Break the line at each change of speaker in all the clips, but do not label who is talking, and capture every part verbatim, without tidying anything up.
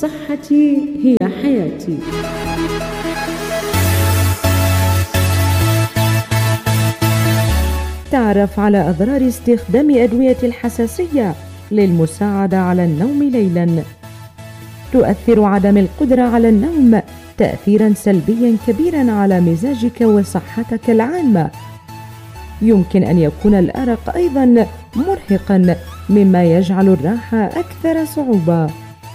صحتي هي حياتي. تعرف على أضرار استخدام أدوية الحساسية للمساعدة على النوم ليلاً. تؤثر عدم القدرة على النوم تأثيراً سلبياً كبيراً على مزاجك وصحتك العامة. يمكن أن يكون الأرق أيضاً مرهقاً مما يجعل الراحة أكثر صعوبة.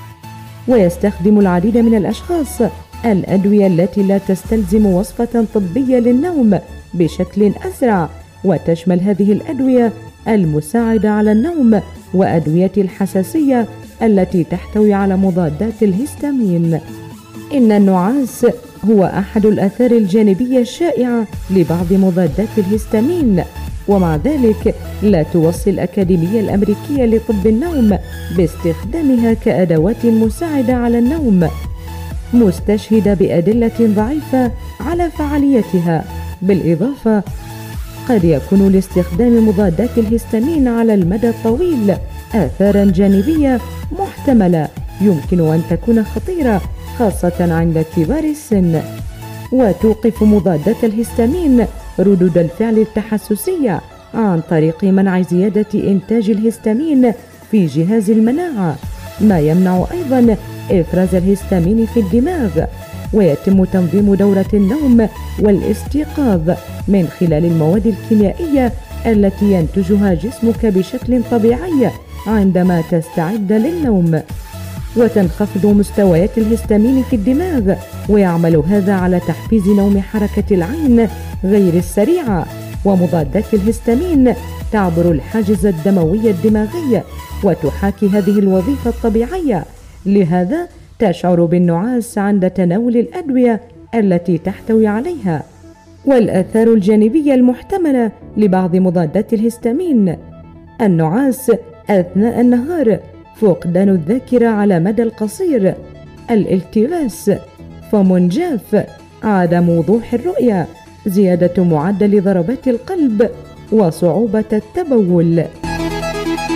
ويستخدم العديد من الأشخاص الأدوية التي لا تستلزم وصفة طبية للنوم بشكل أسرع، وتشمل هذه الأدوية المساعدة على النوم وأدوية الحساسية التي تحتوي على مضادات الهستامين. إن النعاس هو أحد الآثار الجانبية الشائعة لبعض مضادات الهستامين، ومع ذلك لا توصي الأكاديمية الأمريكية لطب النوم باستخدامها كأدوات مساعدة على النوم، مستشهدة بأدلة ضعيفة على فعاليتها. بالإضافة قد يكون لاستخدام مضادات الهستامين على المدى الطويل آثاراً جانبية محتملة يمكن أن تكون خطيرة خاصة عند كبار السن. وتوقف مضادات الهستامين ردود الفعل التحسسية عن طريق منع زيادة إنتاج الهستامين في جهاز المناعة، ما يمنع أيضاً إفراز الهستامين في الدماغ. ويتم تنظيم دورة النوم والاستيقاظ من خلال المواد الكيميائية التي ينتجها جسمك بشكل طبيعي عندما تستعد للنوم. وتنخفض مستويات الهستامين في الدماغ، ويعمل هذا على تحفيز نوم حركة العين غير السريعة. ومضادات الهستامين تعبر الحاجز الدموي الدماغي وتحاكي هذه الوظيفة الطبيعية، لهذا تشعر بالنعاس عند تناول الأدوية التي تحتوي عليها. والآثار الجانبية المحتملة لبعض مضادات الهستامين: النعاس أثناء النهار، فقدان الذاكرة على مدى القصير، الالتواس، فم جاف، عدم وضوح الرؤية، زيادة معدل ضربات القلب، وصعوبة التبول.